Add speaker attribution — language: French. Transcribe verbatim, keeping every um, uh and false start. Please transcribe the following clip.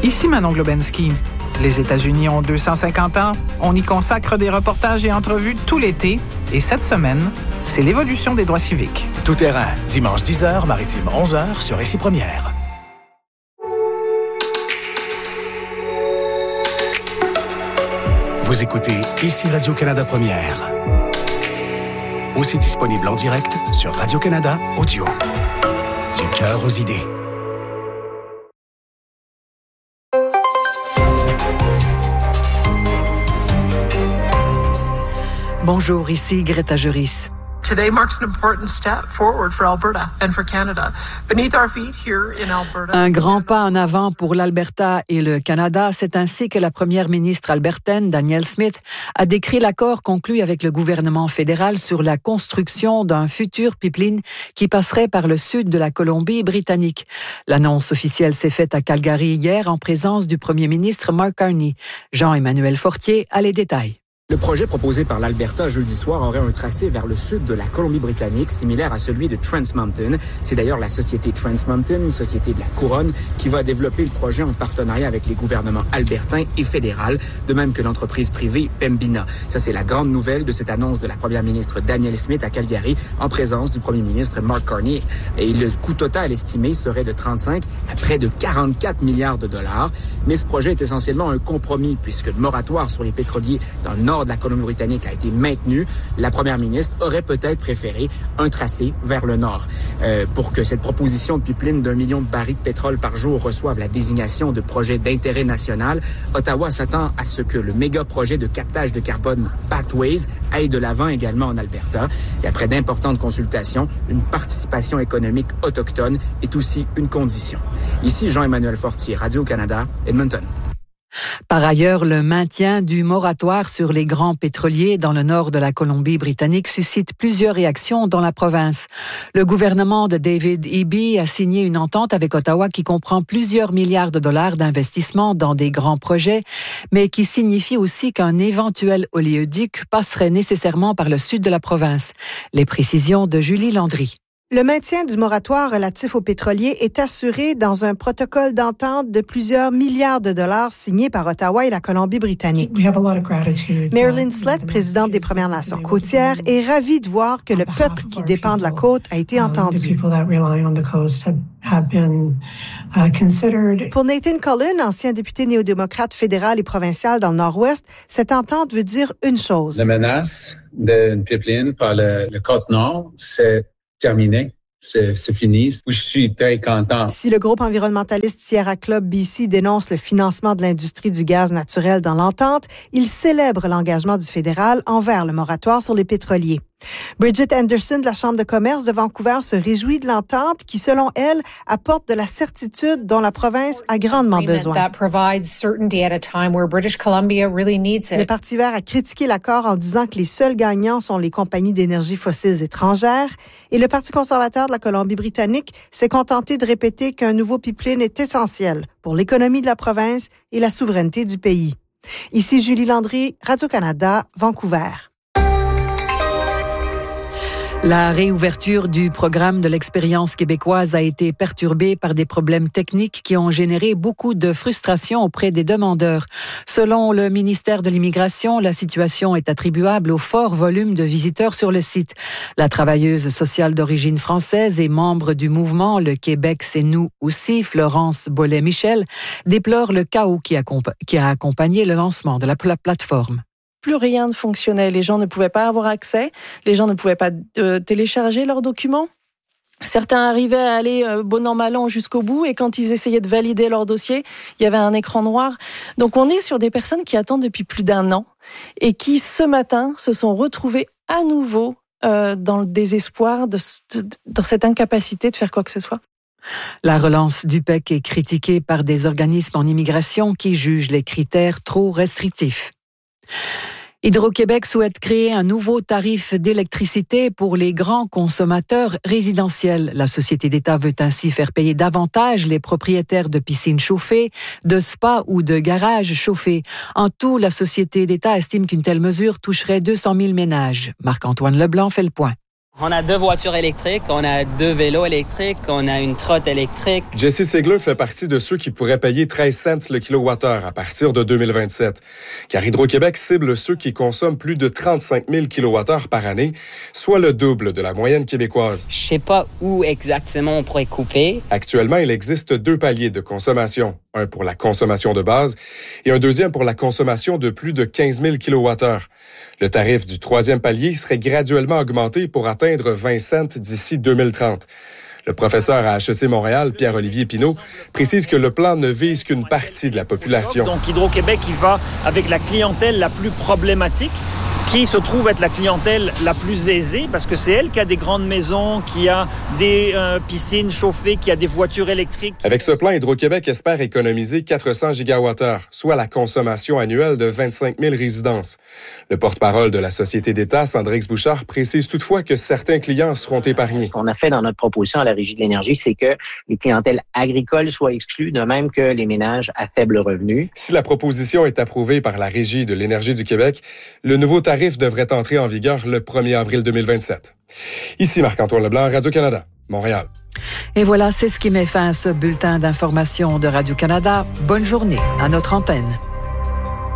Speaker 1: Ici Manon Globensky. Les États-Unis ont deux cent cinquante ans. On y consacre des reportages et entrevues tout l'été. Et cette semaine, c'est l'évolution des droits civiques.
Speaker 2: Tout terrain, dimanche dix heures, maritime onze heures sur Ici Première. Vous écoutez Ici Radio-Canada Première. Aussi disponible en direct sur Radio-Canada Audio. Du cœur aux idées.
Speaker 3: Bonjour, ici Greta Juris.
Speaker 4: Today marks an important step forward for Alberta and for Canada. Beneath our feet here in Alberta.
Speaker 3: Un grand pas en avant pour l'Alberta et le Canada. C'est ainsi que la première ministre albertaine, Danielle Smith, a décrit l'accord conclu avec le gouvernement fédéral sur la construction d'un futur pipeline qui passerait par le sud de la Colombie-Britannique. L'annonce officielle s'est faite à Calgary hier en présence du premier ministre Mark Carney. Jean-Emmanuel Fortier a les détails.
Speaker 5: Le projet proposé par l'Alberta jeudi soir aurait un tracé vers le sud de la Colombie-Britannique, similaire à celui de Trans Mountain. C'est d'ailleurs la société Trans Mountain, société de la Couronne, qui va développer le projet en partenariat avec les gouvernements albertains et fédéral, de même que l'entreprise privée Pembina. Ça, c'est la grande nouvelle de cette annonce de la première ministre Danielle Smith à Calgary, en présence du premier ministre Mark Carney. Et le coût total estimé serait de trente-cinq à près de quarante-quatre milliards de dollars. Mais ce projet est essentiellement un compromis, puisque le moratoire sur les pétroliers dans le nord de la Colombie-Britannique a été maintenu. La première ministre aurait peut-être préféré un tracé vers le nord. Euh, pour que cette proposition de pipeline d'un million de barils de pétrole par jour reçoive la désignation de projet d'intérêt national, Ottawa s'attend à ce que le méga projet de captage de carbone Pathways aille de l'avant également en Alberta. Et après d'importantes consultations, une participation économique autochtone est aussi une condition. Ici Jean-Emmanuel Fortier, Radio-Canada, Edmonton.
Speaker 3: Par ailleurs, le maintien du moratoire sur les grands pétroliers dans le nord de la Colombie-Britannique suscite plusieurs réactions dans la province. Le gouvernement de David Eby a signé une entente avec Ottawa qui comprend plusieurs milliards de dollars d'investissement dans des grands projets, mais qui signifie aussi qu'un éventuel oléoduc passerait nécessairement par le sud de la province. Les précisions de Julie Landry.
Speaker 6: Le maintien du moratoire relatif aux pétroliers est assuré dans un protocole d'entente de plusieurs milliards de dollars signé par Ottawa et la Colombie-Britannique. Marilyn Slett, présidente des Premières Nations côtières, est ravie de voir que le peuple qui dépend de la côte a été entendu. Pour Nathan Cullen, ancien député néo-démocrate fédéral et provincial dans le Nord-Ouest, cette entente veut dire une chose.
Speaker 7: La menace d'une pipeline par le, le Côte-Nord, c'est terminé. C'est, c'est fini. Je suis très content.
Speaker 6: Si le groupe environnementaliste Sierra Club B C dénonce le financement de l'industrie du gaz naturel dans l'entente, il célèbre l'engagement du fédéral envers le moratoire sur les pétroliers. Bridget Anderson de la Chambre de commerce de Vancouver se réjouit de l'entente qui, selon elle, apporte de la certitude dont la province a grandement besoin. Le Parti vert a critiqué l'accord en disant que les seuls gagnants sont les compagnies d'énergie fossiles étrangères et le Parti conservateur de la Colombie-Britannique s'est contenté de répéter qu'un nouveau pipeline est essentiel pour l'économie de la province et la souveraineté du pays. Ici Julie Landry, Radio-Canada, Vancouver.
Speaker 3: La réouverture du programme de l'expérience québécoise a été perturbée par des problèmes techniques qui ont généré beaucoup de frustration auprès des demandeurs. Selon le ministère de l'Immigration, la situation est attribuable au fort volume de visiteurs sur le site. La travailleuse sociale d'origine française et membre du mouvement Le Québec, c'est nous aussi, Florence Bollet-Michel, déplore le chaos qui a, compa- qui a accompagné le lancement de la pla- plateforme.
Speaker 8: Plus rien ne fonctionnait. Les gens ne pouvaient pas avoir accès. Les gens ne pouvaient pas euh, télécharger leurs documents. Certains arrivaient à aller euh, bon an mal an jusqu'au bout et quand ils essayaient de valider leur dossier, il y avait un écran noir. Donc on est sur des personnes qui attendent depuis plus d'un an et qui ce matin se sont retrouvées à nouveau euh, dans le désespoir, de, de, dans cette incapacité de faire quoi que ce soit.
Speaker 3: La relance du P E C est critiquée par des organismes en immigration qui jugent les critères trop restrictifs. Hydro-Québec souhaite créer un nouveau tarif d'électricité pour les grands consommateurs résidentiels. La société d'État veut ainsi faire payer davantage les propriétaires de piscines chauffées, de spas ou de garages chauffés. En tout, la société d'État estime qu'une telle mesure toucherait deux cent mille ménages. Marc-Antoine Leblanc fait le point.
Speaker 9: On a deux voitures électriques, on a deux vélos électriques, on a une trotte électrique.
Speaker 10: Jesse Segler fait partie de ceux qui pourraient payer treize cents le kilowattheure à partir de deux mille vingt-sept. Car Hydro-Québec cible ceux qui consomment plus de trente-cinq mille kilowattheures par année, soit le double de la moyenne québécoise.
Speaker 9: Je sais pas où exactement on pourrait couper.
Speaker 10: Actuellement, il existe deux paliers de consommation. Un pour la consommation de base et un deuxième pour la consommation de plus de quinze mille kilowattheures. Le tarif du troisième palier serait graduellement augmenté pour atteindre vingt cents d'ici deux mille trente. Le professeur à H E C Montréal, Pierre-Olivier Pinault, précise que le plan ne vise qu'une partie de la population.
Speaker 11: Donc Hydro-Québec, il va avec la clientèle la plus problématique, qui se trouve être la clientèle la plus aisée, parce que c'est elle qui a des grandes maisons, qui a des euh, piscines chauffées, qui a des voitures électriques.
Speaker 10: Avec ce plan, Hydro-Québec espère économiser quatre cents gigawattheures, soit la consommation annuelle de vingt-cinq mille résidences. Le porte-parole de la Société d'État, Sandrix Bouchard, précise toutefois que certains clients seront épargnés.
Speaker 12: Ce qu'on a fait dans notre proposition à la Régie de l'énergie, c'est que les clientèles agricoles soient exclues, de même que les ménages à faible revenu.
Speaker 10: Si la proposition est approuvée par la Régie de l'énergie du Québec, le nouveau tarif devrait entrer en vigueur le premier avril deux mille vingt-sept. Ici Marc-Antoine Leblanc, Radio-Canada, Montréal.
Speaker 3: Et voilà, c'est ce qui met fin à ce bulletin d'information de Radio-Canada. Bonne journée à notre antenne.